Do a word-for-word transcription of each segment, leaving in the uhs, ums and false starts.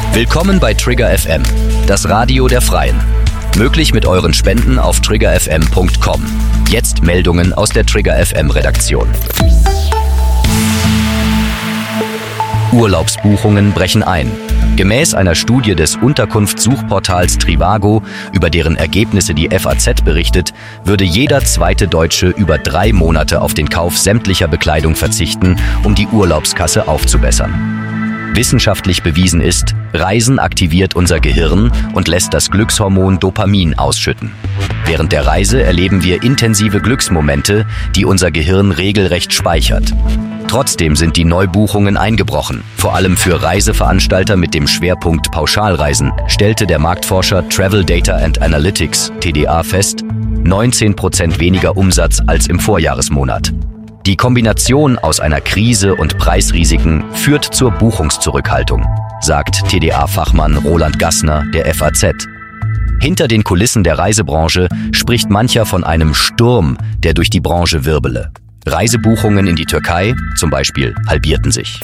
Willkommen bei Trigger F M, das Radio der Freien. Möglich mit euren Spenden auf trigger f m punkt com. Jetzt Meldungen aus der Trigger F M-Redaktion. Urlaubsbuchungen brechen ein. Gemäß einer Studie des Unterkunftssuchportals Trivago, über deren Ergebnisse die F A Z berichtet, würde jeder zweite Deutsche über drei Monate auf den Kauf sämtlicher Bekleidung verzichten, um die Urlaubskasse aufzubessern. Wissenschaftlich bewiesen ist, Reisen aktiviert unser Gehirn und lässt das Glückshormon Dopamin ausschütten. Während der Reise erleben wir intensive Glücksmomente, die unser Gehirn regelrecht speichert. Trotzdem sind die Neubuchungen eingebrochen, vor allem für Reiseveranstalter mit dem Schwerpunkt Pauschalreisen, stellte der Marktforscher Travel Data and Analytics, T D A, fest, neunzehn Prozent weniger Umsatz als im Vorjahresmonat. Die Kombination aus einer Krise und Preisrisiken führt zur Buchungszurückhaltung, sagt T D A-Fachmann Roland Gassner der F A Z. Hinter den Kulissen der Reisebranche spricht mancher von einem Sturm, der durch die Branche wirbele. Reisebuchungen in die Türkei zum Beispiel halbierten sich.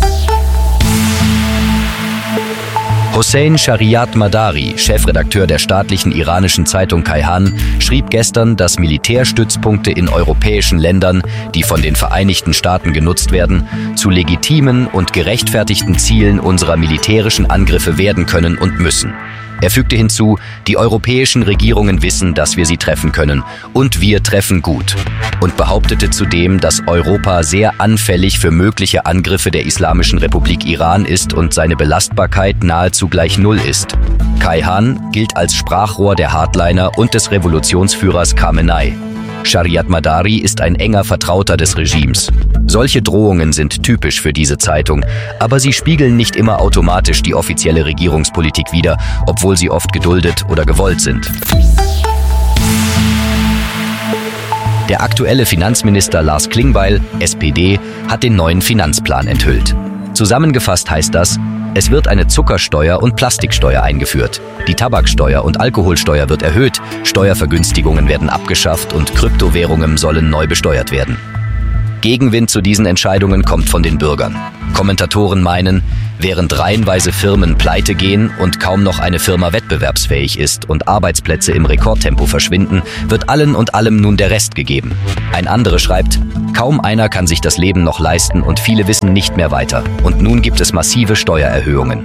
Hossein Shariat Madari, Chefredakteur der staatlichen iranischen Zeitung Kayhan, schrieb gestern, dass Militärstützpunkte in europäischen Ländern, die von den Vereinigten Staaten genutzt werden, zu legitimen und gerechtfertigten Zielen unserer militärischen Angriffe werden können und müssen. Er fügte hinzu, die europäischen Regierungen wissen, dass wir sie treffen können und wir treffen gut, und behauptete zudem, dass Europa sehr anfällig für mögliche Angriffe der Islamischen Republik Iran ist und seine Belastbarkeit nahezu gleich Null ist. Kayhan gilt als Sprachrohr der Hardliner und des Revolutionsführers Khamenei. Shariat Madari ist ein enger Vertrauter des Regimes. Solche Drohungen sind typisch für diese Zeitung, aber sie spiegeln nicht immer automatisch die offizielle Regierungspolitik wider, obwohl sie oft geduldet oder gewollt sind. Der aktuelle Finanzminister Lars Klingbeil, S P D, hat den neuen Finanzplan enthüllt. Zusammengefasst heißt das, es wird eine Zuckersteuer und Plastiksteuer eingeführt. Die Tabaksteuer und Alkoholsteuer wird erhöht, Steuervergünstigungen werden abgeschafft und Kryptowährungen sollen neu besteuert werden. Gegenwind zu diesen Entscheidungen kommt von den Bürgern. Kommentatoren meinen, während reihenweise Firmen pleite gehen und kaum noch eine Firma wettbewerbsfähig ist und Arbeitsplätze im Rekordtempo verschwinden, wird allen und allem nun der Rest gegeben. Ein anderer schreibt, kaum einer kann sich das Leben noch leisten und viele wissen nicht mehr weiter. Und nun gibt es massive Steuererhöhungen.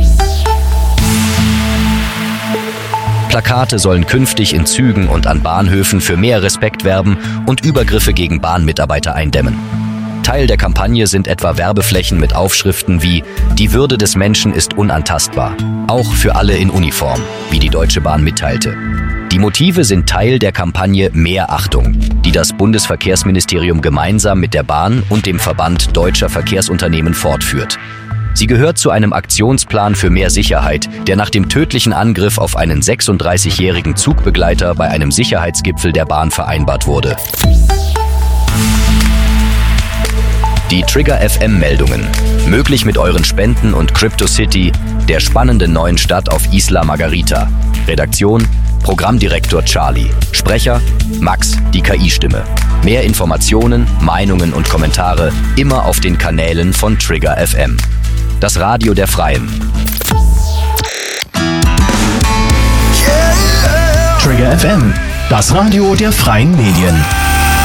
Plakate sollen künftig in Zügen und an Bahnhöfen für mehr Respekt werben und Übergriffe gegen Bahnmitarbeiter eindämmen. Teil der Kampagne sind etwa Werbeflächen mit Aufschriften wie »Die Würde des Menschen ist unantastbar«, auch für alle in Uniform, wie die Deutsche Bahn mitteilte. Die Motive sind Teil der Kampagne Mehr Achtung, die das Bundesverkehrsministerium gemeinsam mit der Bahn und dem Verband Deutscher Verkehrsunternehmen fortführt. Sie gehört zu einem Aktionsplan für mehr Sicherheit, der nach dem tödlichen Angriff auf einen sechsunddreißigjährigen Zugbegleiter bei einem Sicherheitsgipfel der Bahn vereinbart wurde. Die Trigger F M-Meldungen. Möglich mit euren Spenden und Crypto City, der spannenden neuen Stadt auf Isla Margarita. Redaktion: Programmdirektor Charlie. Sprecher: Max, die K I-Stimme. Mehr Informationen, Meinungen und Kommentare immer auf den Kanälen von Trigger F M. Das Radio der Freien. Trigger F M, das Radio der Freien Medien.